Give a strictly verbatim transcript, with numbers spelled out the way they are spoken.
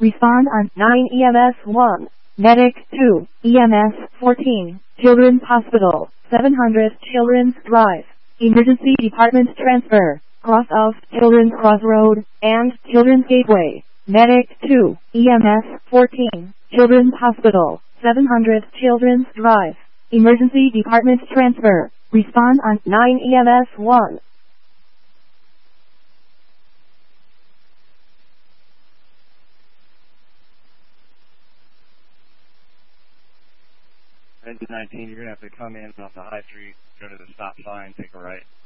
Respond on nine E M S one. Medic two. E M S fourteen. Children's Hospital. seven hundred Children's Drive. Emergency Department Transfer. Cross of Children's Crossroad and Children's Gateway. Medic two. E M S fourteen. Children's Hospital. seven hundred Children's Drive. Emergency Department Transfer. Respond on nine E M S one. Engine nineteen, you're going to have to come in off the high street, go to the stop sign, take a right.